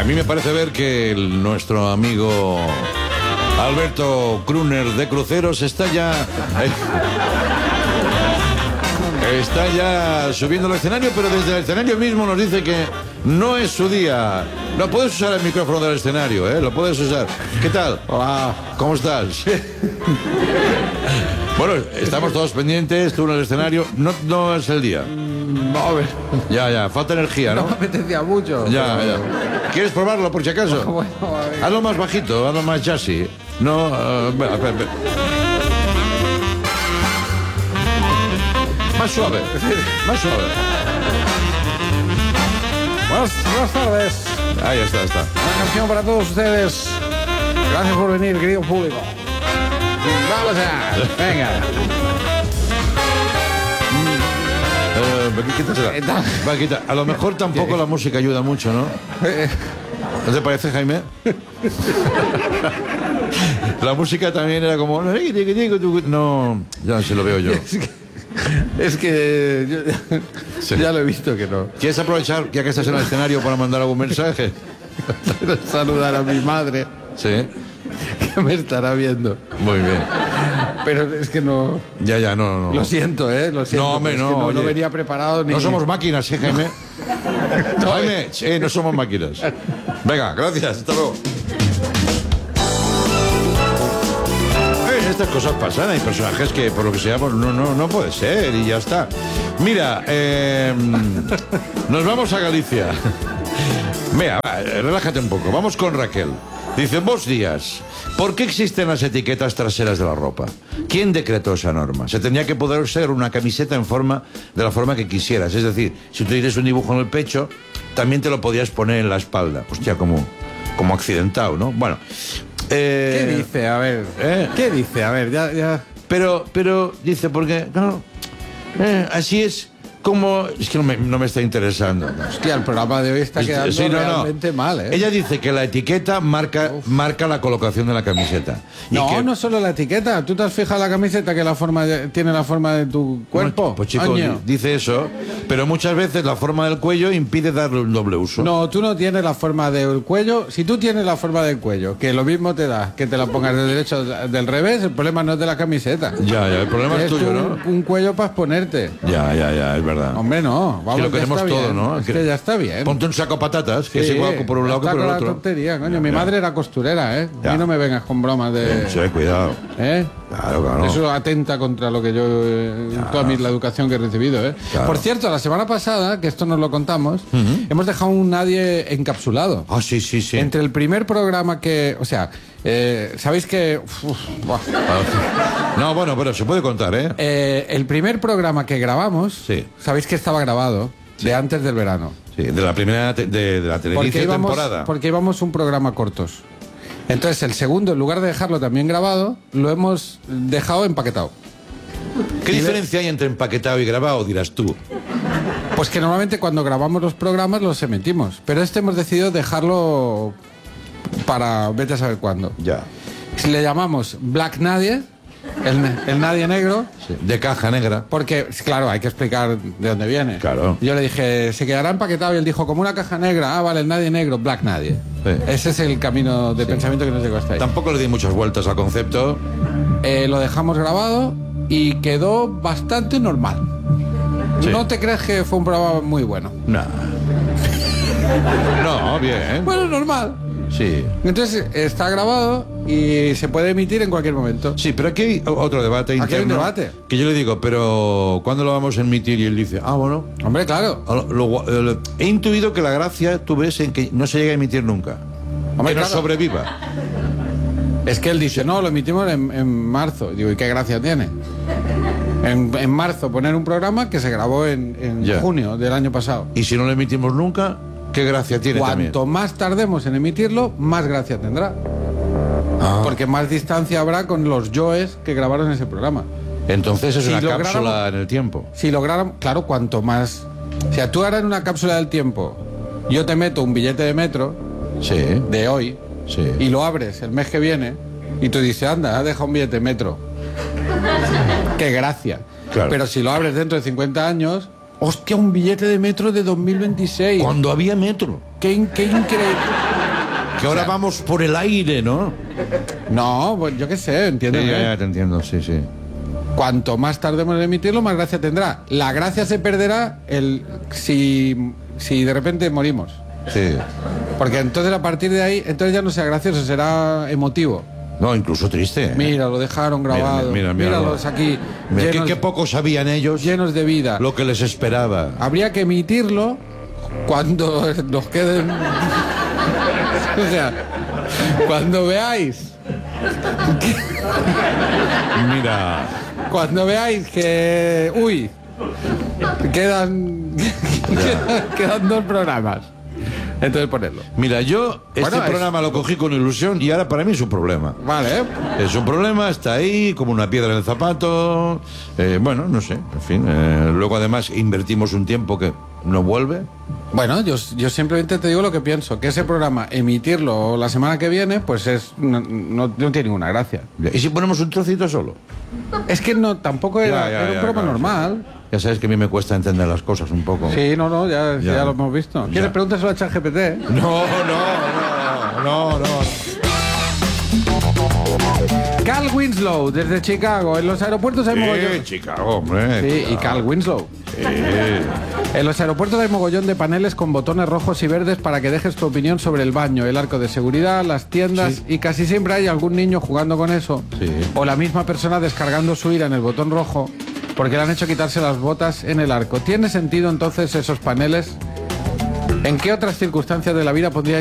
mí me parece ver que nuestro amigo Alberto Kruner de Cruceros está ya subiendo al escenario, pero desde el escenario mismo nos dice que no es su día. No puedes usar el micrófono del escenario, ¿eh? Lo puedes usar. ¿Qué tal? Hola. ¿Cómo estás? Bueno, estamos todos pendientes, tú en el escenario. No es el día. A ver. Ya, falta energía, ¿no? No me apetecía mucho. Ya. ¿Quieres probarlo por si acaso? Bueno, a ver. Hazlo más bajito, hazlo más chasis. No, espera. Más suave. Buenas tardes. Ahí está. Una canción para todos ustedes. Gracias por venir, querido público. Vamos allá. Venga. Quita. A lo mejor tampoco la música ayuda mucho, ¿no? ¿No te parece, Jaime? La música también era como... No, ya se lo veo yo. Es que yo Sí. ya lo he visto que no. ¿Quieres aprovechar, ya que estás en el escenario, para mandar algún mensaje? Quiero saludar a mi madre, Sí. que me estará viendo. Muy bien. Pero es que no... Ya, no. Lo siento, lo siento. No, hombre, pero es no, que no oye. venía preparado ni... No somos máquinas, ¿eh, Jaime? Jaime, sí, no somos máquinas. Venga, gracias, hasta luego. Estas cosas pasan, hay personajes que por lo que sea pues, no puede ser y ya está. Mira, nos vamos a Galicia. Mira, relájate un poco, vamos con Raquel. Dice, buenos días. ¿Por qué existen las etiquetas traseras de la ropa? ¿Quién decretó esa norma? Se tendría que poder ser una camiseta de la forma que quisieras. Es decir, si tú tienes un dibujo en el pecho, también te lo podías poner en la espalda. Hostia, como accidentado, ¿no? Bueno. ¿Qué dice? A ver. ¿Qué dice? A ver, ya. Pero dice, porque, claro, así es como... Es que no me está interesando. Hostia, el programa de hoy está quedando realmente mal, ¿eh? Ella dice que la etiqueta marca la colocación de la camiseta. No solo la etiqueta. ¿Tú te has fijado la camiseta que tiene la forma de tu cuerpo? Pues chico, dice eso, pero muchas veces la forma del cuello impide darle un doble uso. No, tú no tienes la forma del cuello. Si tú tienes la forma del cuello, que lo mismo te da que te la pongas del derecho o del revés, el problema no es de la camiseta. Ya, el problema es tuyo, ¿no? Un cuello para exponerte. Ya, es verdad. Hombre, no. Vamos, que lo queremos todo, bien. ¿no? Es que ya está bien. Ponte un saco de patatas, que es igual por un lado que por el otro. Tontería, coño. Mi madre era costurera, ¿eh? Ya. A mí no me vengas con bromas de... Sí, cuidado. ¿Eh? Claro. Eso atenta contra lo que yo... toda la educación que he recibido, ¿eh? Claro. Por cierto, la semana pasada, que esto nos lo contamos, hemos dejado un nadie encapsulado. Ah, sí. Entre el primer programa que... O sea, ¿sabéis que...? No, bueno, pero se puede contar, ¿eh? El primer programa que grabamos, Sí. ¿sabéis que estaba grabado? De antes del verano. Sí, de la primera de la televisión temporada. Porque íbamos un programa cortos. Entonces, el segundo, en lugar de dejarlo también grabado, lo hemos dejado empaquetado. ¿Qué diferencia hay entre empaquetado y grabado, dirás tú? Pues que normalmente cuando grabamos los programas los emitimos. Pero hemos decidido dejarlo para vete a saber cuándo. Ya. Le llamamos Black Nadie, el Nadie Negro. Sí, de caja negra. Porque, claro, hay que explicar de dónde viene. Claro. Yo le dije, se quedará empaquetado, y él dijo, como una caja negra. Ah, vale, el Nadie Negro, Black Nadie. Sí. Ese es el camino de pensamiento que nos llegó hasta ahí. Tampoco le di muchas vueltas al concepto. Lo dejamos grabado y quedó bastante normal. Sí. No te crees que fue un programa muy bueno. No, bien. Bueno, normal. Sí. Entonces está grabado y se puede emitir en cualquier momento. Sí, pero aquí hay otro debate interno. Aquí hay un debate. Que yo le digo, pero ¿cuándo lo vamos a emitir? Y él dice, bueno. Hombre, claro. He intuido que la gracia, tú ves, en que no se llega a emitir nunca. Hombre, que no claro. sobreviva. Es que él dice, no, lo emitimos en marzo. Digo, ¿y qué gracia tiene? En marzo poner un programa que se grabó en Ya. junio del año pasado. Y si no lo emitimos nunca, ¿qué gracia tiene también? Cuanto más tardemos en emitirlo, más gracia tendrá. Porque más distancia habrá con los yoes que grabaron ese programa. Entonces es Si una lográramos- cápsula en el tiempo. Si lográramos, claro, cuanto más... O sea, tú ahora en una cápsula del tiempo, yo te meto un billete de metro Sí. de hoy Sí. y lo abres el mes que viene y tú dices, anda, has dejado un billete de metro. Qué gracia. Claro. Pero si lo abres dentro de 50 años, hostia, un billete de metro de 2026. Cuando había metro. Qué increíble. Que ahora vamos por el aire, ¿no? No, pues yo qué sé, entiendo. Sí, ya te entiendo, sí. Cuanto más tardemos en emitirlo, más gracia tendrá. La gracia se perderá si de repente morimos. Sí. Porque entonces a partir de ahí, entonces ya no será gracioso, será emotivo. No, incluso triste. Mira, lo dejaron grabado. Míralos aquí. Mira, qué poco sabían ellos. Llenos de vida. Lo que les esperaba. Habría que emitirlo cuando nos queden... O sea, cuando veáis... Mira... Cuando veáis que... Uy, quedan 2 programas. Entonces ponerlo. Mira, yo este programa lo cogí con ilusión y ahora para mí es un problema. Vale. Es un problema, está ahí como una piedra en el zapato. Bueno, no sé, en fin. Luego además invertimos un tiempo que no vuelve. Bueno, yo simplemente te digo lo que pienso, que ese programa, emitirlo la semana que viene, pues no tiene ninguna gracia. ¿Y si ponemos un trocito solo? Es que no, tampoco era un programa normal. Sí. Ya sabes que a mí me cuesta entender las cosas un poco. Sí, ya lo hemos visto. ¿Quieres pregúntaselo a ChatGPT? No. Carl Winslow, desde Chicago. En los aeropuertos hay mogollón. Sí, Chicago, hombre. Sí, claro. y Carl Winslow. Sí. En los aeropuertos hay mogollón de paneles con botones rojos y verdes para que dejes tu opinión sobre el baño, el arco de seguridad, las tiendas, y casi siempre hay algún niño jugando con eso. Sí. O la misma persona descargando su ira en el botón rojo porque le han hecho quitarse las botas en el arco. ¿Tiene sentido entonces esos paneles? ¿En qué otras circunstancias de la vida pondría